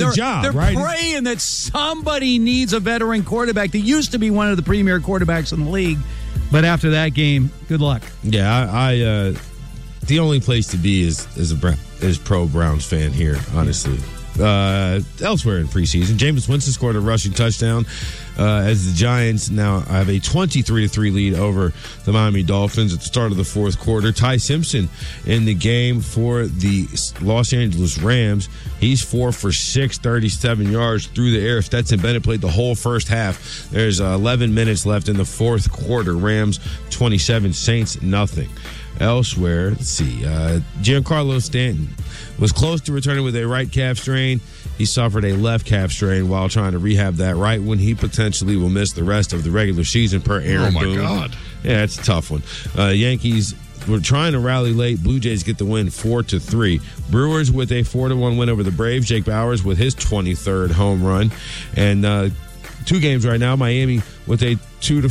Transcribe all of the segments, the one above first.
the job, they're right? They're praying that somebody needs a veteran quarterback. They used to be one of the premier quarterbacks in the league, but after that game, good luck. Yeah, I the only place to be is pro Browns fan here, honestly. Elsewhere in preseason, Jameis Winston scored a rushing touchdown as the Giants now have a 23-3 lead over the Miami Dolphins at the start of the fourth quarter. Ty Simpson in the game for the Los Angeles Rams. He's 4 for 6, 37 yards through the air. Stetson Bennett played the whole first half. There's 11 minutes left in the fourth quarter. Rams 27, Saints nothing. Elsewhere, let's see, Giancarlo Stanton was close to returning with a right calf strain. He suffered a left calf strain while trying to rehab that right when he potentially will miss the rest of the regular season per Aaron Boone. Oh, my God. Yeah, it's a tough one. Yankees were trying to rally late. Blue Jays get the win 4-3. Brewers with a 4-1 win over the Braves. Jake Bauers with his 23rd home run. And 2 games right now. Miami with a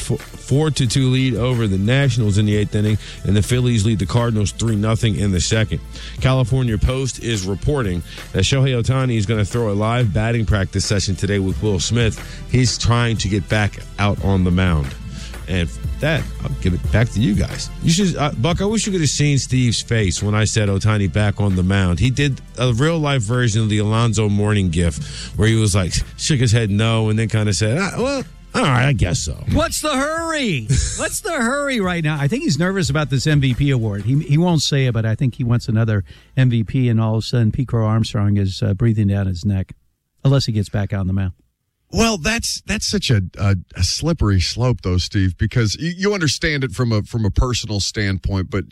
4-2 lead over the Nationals in the 8th inning, and the Phillies lead the Cardinals 3-0 in the second. California Post is reporting that Shohei Ohtani is going to throw a live batting practice session today with Will Smith. He's trying to get back out on the mound. And that, I'll give it back to you guys. You should, Buck, I wish you could have seen Steve's face when I said Ohtani back on the mound. He did a real-life version of the Alonzo Mourning gif where he was like, shook his head no, and then kind of said, well, all right, I guess so. What's the hurry? What's the hurry right now? I think he's nervous about this MVP award. He won't say it, but I think he wants another MVP, and all of a sudden Pete Crow Armstrong is breathing down his neck, unless he gets back out on the mound. Well, that's such a slippery slope, though, Steve, because you understand it from a personal standpoint, but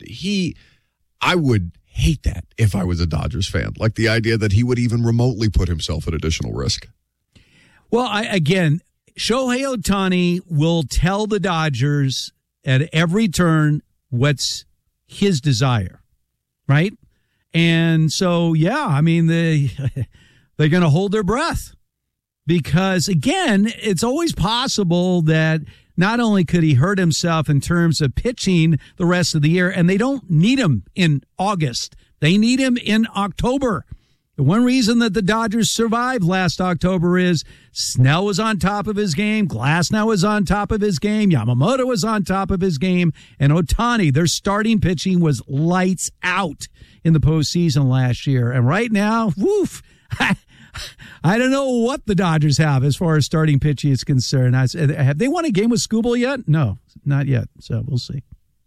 I would hate that if I was a Dodgers fan, like the idea that he would even remotely put himself at additional risk. Well, again, Shohei Ohtani will tell the Dodgers at every turn what's his desire, right? And so, yeah, I mean, they're going to hold their breath. Because, again, it's always possible that not only could he hurt himself in terms of pitching the rest of the year, and they don't need him in August. They need him in October. The one reason that the Dodgers survived last October is Snell was on top of his game, Glasnow was on top of his game, Yamamoto was on top of his game, and Ohtani, their starting pitching was lights out in the postseason last year. And right now, woof, I don't know what the Dodgers have as far as starting pitching is concerned. Have they won a game with Skubal yet? No, not yet. So we'll see.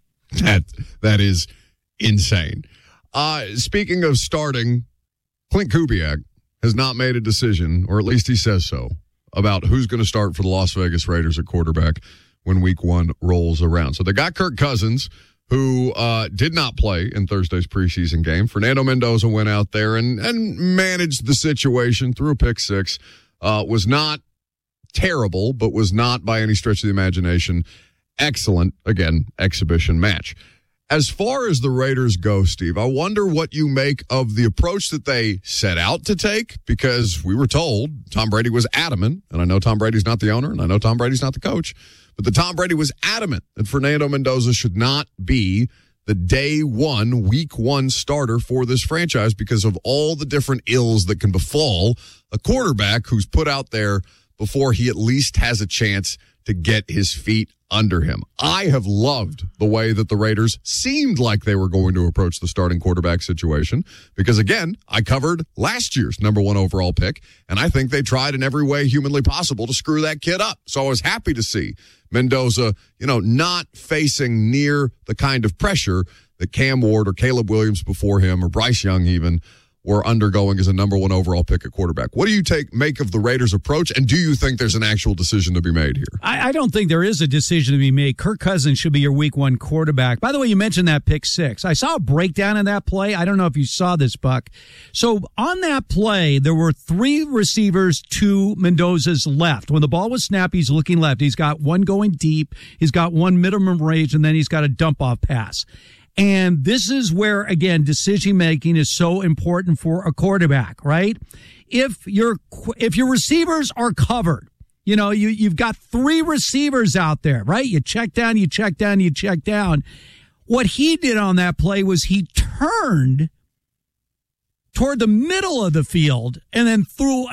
That is insane. Speaking of starting, Clint Kubiak has not made a decision, or at least he says so, about who's going to start for the Las Vegas Raiders at quarterback when Week 1 rolls around. So they got Kirk Cousins, who did not play in Thursday's preseason game. Fernando Mendoza went out there and managed the situation, threw a pick six. Was not terrible, but was not by any stretch of the imagination excellent, again, exhibition match. As far as the Raiders go, Steve, I wonder what you make of the approach that they set out to take, because we were told Tom Brady was adamant, and I know Tom Brady's not the owner, and I know Tom Brady's not the coach, but the Tom Brady was adamant that Fernando Mendoza should not be the day one, week one starter for this franchise because of all the different ills that can befall a quarterback who's put out there before he at least has a chance to get his feet under him. I have loved the way that the Raiders seemed like they were going to approach the starting quarterback situation because, again, I covered last year's number 1 overall pick, and I think they tried in every way humanly possible to screw that kid up. So I was happy to see Mendoza, not facing near the kind of pressure that Cam Ward or Caleb Williams before him or Bryce Young even were undergoing as a number 1 overall pick at quarterback. What do you make of the Raiders' approach, and do you think there's an actual decision to be made here? I don't think there is a decision to be made. Kirk Cousins should be your week 1 quarterback. By the way, you mentioned that pick six. I saw a breakdown of that play. I don't know if you saw this, Buck. So on that play, there were 3 receivers to Mendoza's left. When the ball was snapped, he's looking left. He's got one going deep. He's got one minimum range, and then he's got a dump-off pass. And this is where, again, decision-making is so important for a quarterback, right? If your receivers are covered, you've got 3 receivers out there, right? You check down, you check down, you check down. What he did on that play was he turned toward the middle of the field and then threw